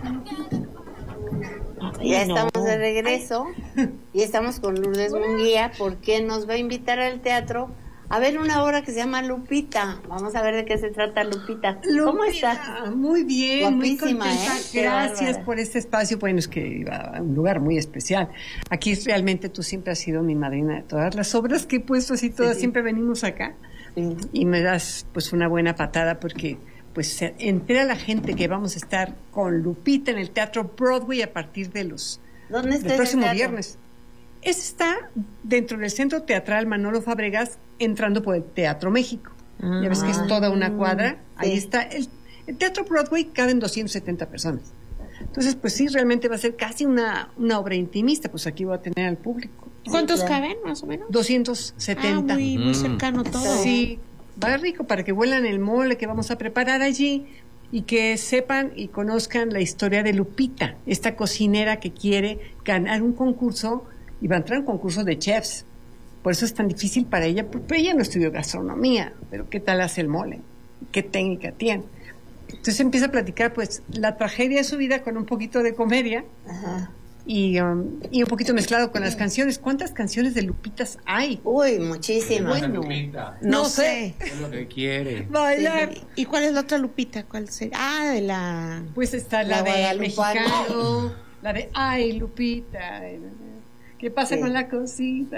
Ya estamos de regreso y estamos con Lourdes Munguía porque nos va a invitar al teatro a ver una obra que se llama Lupita. Vamos a ver de qué se trata Lupita. ¿Cómo estás? Muy bien, guapísima, muy contenta. Gracias por este espacio. Bueno, es que iba a un lugar muy especial. Aquí realmente tú siempre has sido mi madrina de todas las obras que he puesto, así todas, siempre venimos acá. Sí. Y me das pues una buena patada porque pues se entera la gente que vamos a estar con Lupita en el Teatro Broadway a partir de ¿Dónde está del próximo viernes. Está dentro del Centro Teatral Manolo Fabregas, entrando por el Teatro México. Ya ves que es toda una cuadra. Ahí está. El Teatro Broadway caben 270 personas. Entonces, pues sí, realmente va a ser casi una obra intimista. Pues aquí voy a tener al público. ¿Cuántos caben, más o menos? 270. Muy cercano todo. Sí, va rico para que huelan el mole que vamos a preparar allí y que sepan y conozcan la historia de Lupita, esta cocinera que quiere ganar un concurso y va a entrar en un concurso de chefs. Por eso es tan difícil para ella, porque ella no estudió gastronomía, pero ¿qué tal hace el mole? ¿Qué técnica tiene? Entonces empieza a platicar pues la tragedia de su vida con un poquito de comedia. Ajá. Y un poquito mezclado con las canciones. ¿Cuántas canciones de Lupitas hay? Uy, muchísimas. Bueno, no sé. Es lo que quiere. Bailar. Sí. ¿Y cuál es la otra Lupita? ¿Cuál sería? De la... Pues está la de Mexicano, la de Ay, Lupita. ¿Qué pasa con la cosita?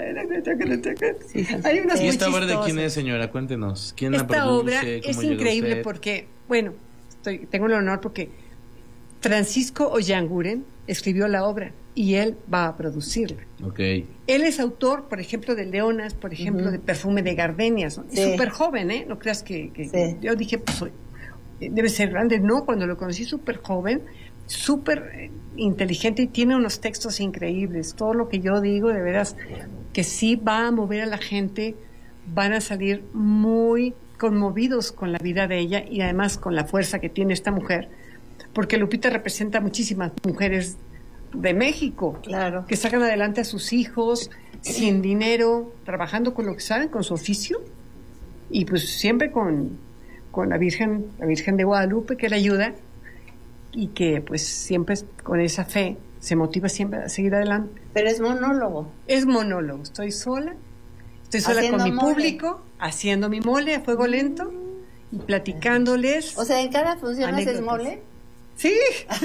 Sí. Hay unas ¿Y esta muy obra de quién chistosas. es, señora? Cuéntenos. ¿Quién la Esta produce? obra ¿Cómo es llegó increíble usted? porque, bueno, tengo el honor porque Francisco Ollanguren escribió la obra y él va a producirla. Okay. Él es autor, por ejemplo, de Leonas, por ejemplo, de Perfume de Gardenias, ¿no? Sí. Súper joven, ¿eh? No creas que Sí. yo dije, pues debe ser grande. No, cuando lo conocí súper joven, súper inteligente y tiene unos textos increíbles. Todo lo que yo digo, de veras, que sí va a mover a la gente, van a salir muy conmovidos con la vida de ella y además con la fuerza que tiene esta mujer, porque Lupita representa a muchísimas mujeres de México, claro, que sacan adelante a sus hijos sin dinero, trabajando con lo que saben, con su oficio, y pues siempre con la Virgen de Guadalupe que le ayuda, y que pues siempre con esa fe se motiva siempre a seguir adelante. Pero es monólogo. Es monólogo, estoy sola haciendo con mi público, haciendo mi mole a fuego lento y platicándoles. O sea, en cada función anécdotas. haces mole. Sí.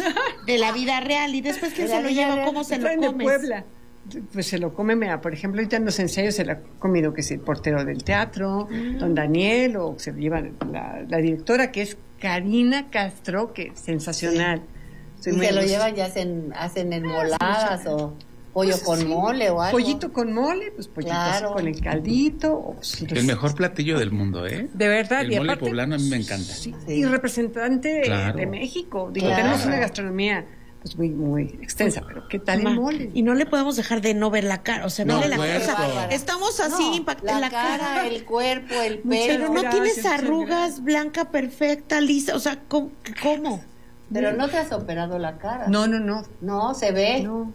De la vida real. ¿Y después quién se lo lleva? ¿Cómo se lo traen de comes? Puebla. Pues se lo come, por ejemplo, ahorita en los ensayos se lo ha comido que es el portero del teatro, don Daniel, o se lo lleva la directora, que es Karina Castro, que es sensacional. Sí. Y se lo llevan, ya hacen enmoladas o pollo con mole o algo. Pollito con mole, pues pollito así con el caldito. O, pues, El mejor platillo del mundo, ¿eh? De verdad. El y mole aparte, poblano a mí me encanta. Sí. Y representante de México. Digo, tenemos una gastronomía pues muy extensa, pero ¿qué tal el mole? Y no le podemos dejar de no ver la cara, o sea, no le la cosa. Estamos así impactados. La cara, el cuerpo, el pelo. Pero no tienes arrugas, blanca, perfecta, lisa, o sea, ¿cómo? Pero no te has operado la cara. No. No, se ve. No.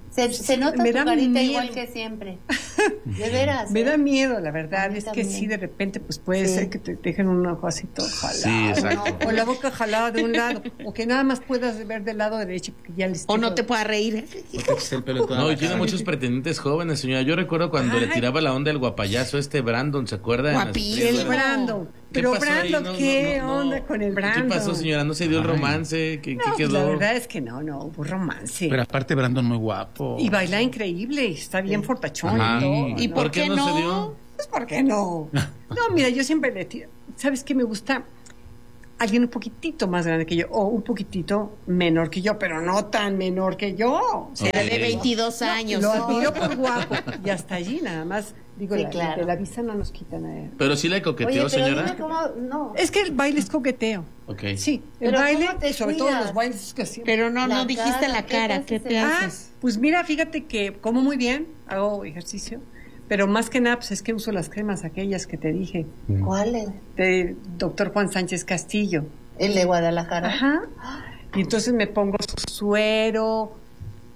Se nota tu carita igual que siempre. De veras. Me da miedo, la verdad. Es también. que sí, de repente, pues puede ser que te dejen un ojo así todo jalado. Sí, exacto. O la boca jalada de un lado. O que nada más puedas ver del lado derecho. Porque ya les o no te pueda reír. No, y tiene muchos pretendientes jóvenes, señora. Yo recuerdo cuando le tiraba la onda el guapayazo Brandon, ¿se acuerda? Guapísimo. El Brandon. Pero Brandon, ¿qué onda con el Brandon? ¿Qué pasó, señora? ¿No se dio el romance? ¿Qué quedó? La verdad es que no hubo romance. Pero aparte Brandon muy guapo. Y baila increíble, está bien fortachón. ¿Y por qué no se dio? Pues ¿por qué no? No, mira, yo siempre le tiro. ¿Sabes qué me gusta? Alguien un poquitito más grande que yo, o un poquitito menor que yo, pero no tan menor que yo. Será de 22 años. Lo admiro por guapo. Y hasta allí nada más. Digo, Sí, claro. de la visa no nos quitan a él. Pero sí le coqueteó, Oye, pero señora. dime cómo, no. Es que el baile es coqueteo. Ok. Sí, el Pero baile, ¿cómo te sobre cuidas? todo los bailes que hacemos. Pero no La dijiste cara, la ¿qué cara, te ¿qué haces te el- haces? Pues mira, fíjate que como muy bien, hago ejercicio, pero más que nada, pues es que uso las cremas aquellas que te dije, ¿Cuál es? de doctor Juan Sánchez Castillo. El de Guadalajara. Ajá. Y entonces me pongo su suero,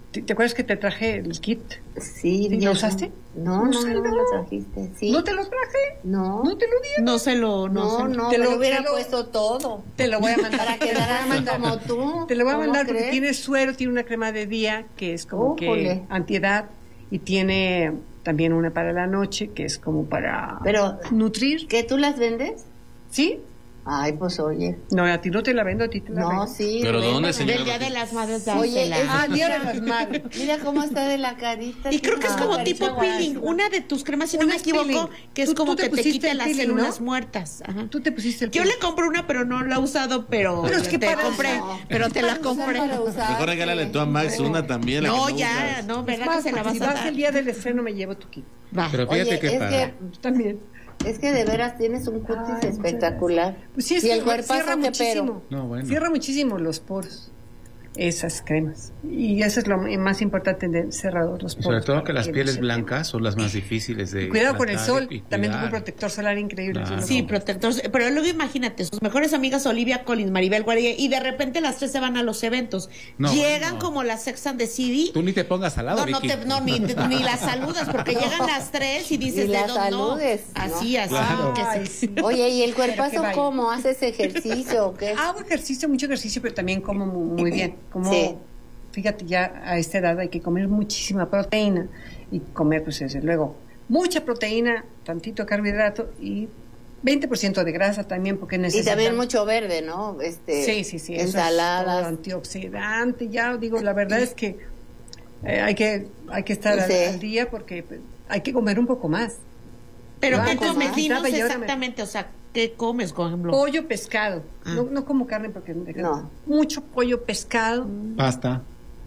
¿Te acuerdas que te traje el kit? Sí. ¿Y lo usaste? No lo trajiste. ¿Sí? ¿No te lo traje? No. ¿No te lo di? No se lo... No, Te me lo- lo hubiera te lo- puesto todo. Te lo voy a mandar. Para quedar así como tú. Te lo voy a ¿Cómo mandar porque crees? tiene suero, tiene una crema de día que es como que Újole. antiedad y tiene también una para la noche que es como para Pero, nutrir. ¿qué tú las vendes? ¿Sí? Ay, pues oye. No, a ti no te la vendo, a ti te la No, vendo. sí. ¿Pero véndame. dónde, señora? Del Día de las Madres, Oye, dásela. Día de las Madres. Mira cómo está de la carita. Y creo que es tiene como una tipo carita peeling. guapa. Una de tus cremas, si no Una me es equivoco, peeling. que es Tú como te que te pusiste quita el las peeling, células ¿no? muertas. Ajá. Tú te pusiste el Yo pelo. le compré una, pero no la he usado, pero Pero es que te para- compré, no. pero te la Para compré. usar, para usar. Mejor regálale tú a Max una también. la No, que ya, usas. no, Es ¿verdad más, que se la vas si a vas dar? el día del estreno me llevo tu kit. Va. Pero fíjate Oye, que para... También. es que de veras tienes un cutis Ay, espectacular. Pues sí, es y que el cuerpazo cierra que pero. muchísimo. No, bueno. Cierra muchísimo los poros. Esas cremas. Y eso es lo más importante de cerrados los poros. Sobre todo que las no pieles se blancas son las más difíciles de... Cuidado con el tratar sol. y También tengo un cuidar. protector solar increíble. Claro. Sí, protector. Pero luego imagínate, sus mejores amigas Olivia Collins, Maribel Guardia, y de repente las tres se van a los eventos. No, Llegan bueno. como las Sex and the City. Tú ni te pongas al lado, No, Vicky. ni las saludas, porque llegan las tres y dices, Ni ¿de las dónde? No. saludes, ¿no? Así, Claro. que Ay, se- sí. Oye, ¿y el Pero cuerpazo que vaya. cómo? ¿Haces ejercicio o qué? Hago ejercicio, mucho ejercicio, pero también como muy bien. Como, Sí. fíjate, ya a esta edad hay que comer muchísima proteína y comer, pues desde luego, mucha proteína, tantito carbohidrato y 20% de grasa también, porque Y necesitamos. también mucho verde, ¿no? Sí, eso es todo Ensaladas. antioxidante, ya digo, la verdad es que hay que estar Sí. al día porque pues, hay que comer un poco más. Pero ¿qué Vamos, comes? ¿no? Dinos Quitaba y ahora me- exactamente, o sea, ¿qué comes, por ejemplo? Pollo, pescado. Ah. No como carne porque No. mucho pollo, pescado. Pasta,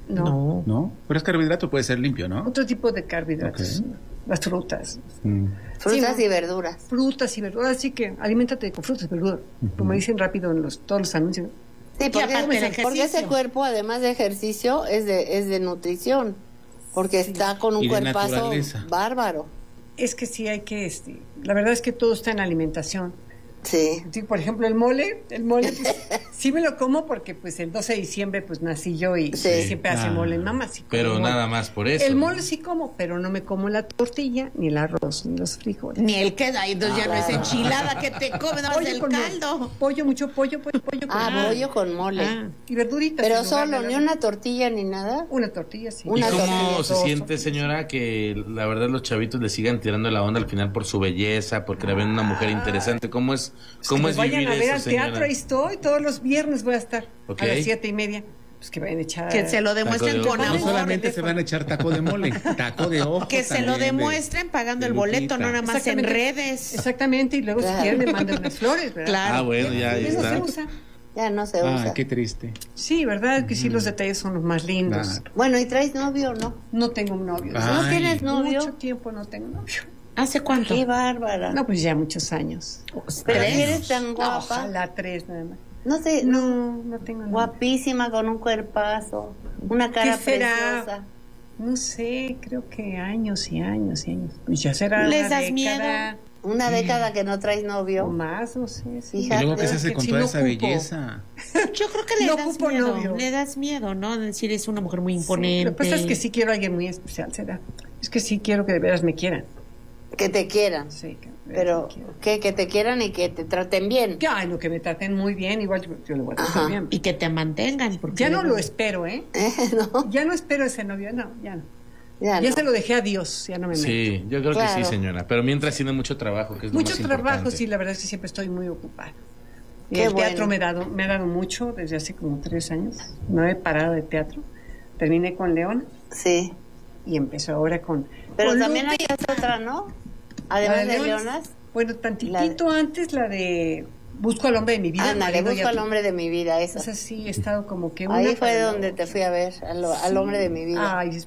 No. ¿no? Pero es carbohidrato, puede ser limpio, ¿no? Otro tipo de carbohidratos. Ok. Las frutas. Mm. Frutas Sí, y verduras. Frutas y verduras. Así que aliméntate con frutas y verduras. Como dicen rápido en todos los anuncios. Sí, porque, aparte del ejercicio. porque ese cuerpo, además de ejercicio, es de nutrición. Porque está con un Y de cuerpazo naturaleza. bárbaro. Es que sí hay que, la verdad es que todo está en la alimentación. Sí. Sí, por ejemplo, el mole, pues, sí me lo como porque pues el 12 de diciembre pues nací yo y Sí. siempre hace Ah. mole mamá. Sí como Pero mole. nada más por eso. El ¿no? mole sí como, pero no me como la tortilla, ni el arroz, ni los frijoles. Ni el queda, entonces ya no es enchilada que te comes, nada más el con mole. pollo. Pollo, mucho pollo con Pollo con mole. y verduritas. Pero en lugar solo, de ni la- una tortilla ni nada. Una tortilla, sí. ¿Y Una cómo tortilla, se dos siente, tortillas. señora, que la verdad los chavitos le sigan tirando la onda al final por su belleza, porque la ven una mujer interesante? ¿Cómo es Que vayan vivir a ver eso, al señora? teatro, ahí estoy, todos los viernes voy a estar Ok. a las 7:30. Pues que vayan a echar. Que se lo demuestren Taco de con ojo. No amor. solamente se van a echar taco de mole, taco de ojo. Que se lo también, demuestren pagando de el boleto, Lupita. no nada más en Exactamente. redes. Exactamente, y luego Claro. si quieren me mandan unas flores, ¿verdad? Claro. Ah, bueno, ya ahí Eso está. se usa. Ya no se usa. Ah, qué triste. Sí, ¿verdad? Que sí, los detalles son los más lindos. Claro. Bueno, ¿y traes novio o no? No tengo un novio. Ah. ¿No Ay. tienes novio? Mucho tiempo no tengo novio. ¿Hace cuánto? Qué bárbara. No, pues ya muchos años. Pero ¿Tres? eres tan No, guapa. ojalá 3 nada más. No sé, No tengo novio. guapísima con un cuerpazo, una cara ¿Qué será? preciosa. No sé, creo que años y años y años. Pues ya será ¿Les una das década miedo? Una década que no traes o novio. más, no sé. Sí. Y Fíjate. luego, ¿qué se hace que con si toda no esa ocupo. belleza? Yo creo que le No das ocupo miedo. novio. Le das miedo, ¿no? Decir, es una mujer muy Sí, imponente. lo que pasa es que sí quiero a alguien muy especial, será. Es que sí quiero que de veras me quieran. Que te quieran. Sí, que de veras Pero me quieran. que te quieran y que te traten bien. Que, ay, no, que me traten muy bien, igual yo le voy a tratar Ajá. bien. Y que te mantengan. Porque Ya no luego- lo espero, ¿eh? ¿No? Ya no espero ese novio, no, ya no. Ya Ya no. se lo dejé a Dios, ya no me meto. Sí, yo creo que Claro. sí, señora. Pero mientras tiene mucho trabajo, que es lo Mucho más trabajo, importante. sí, la verdad es que siempre estoy muy ocupada. Y Qué el teatro bueno. me ha dado mucho desde hace como 3 años. No he parado de teatro. Terminé con León Sí. y empezó ahora con. Pero con también Lupe. hay otra, ¿no? La Además de Leones. Leonas. Bueno, tantitito antes la de Busco al hombre de mi vida. Ándale, marido y busco al a- hombre de mi vida, esa. Esa sí, he estado como que. Ahí una fue para la donde otra. te fui a ver, al hombre de mi vida. Ay,